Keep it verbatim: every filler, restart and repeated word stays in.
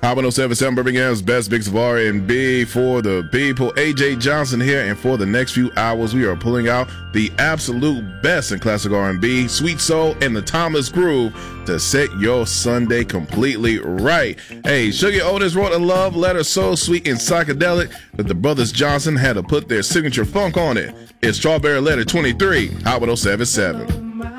Hot one oh seven point seven Birmingham's best mix of R and B for the people. A J Johnson here, and for the next few hours, we are pulling out the absolute best in classic R and B, sweet soul, and the timeless groove to set your Sunday completely right. Hey, Sugar Otis wrote a love letter so sweet and psychedelic that the brothers Johnson had to put their signature funk on it. It's Strawberry Letter twenty-three, Hot one oh seven point seven.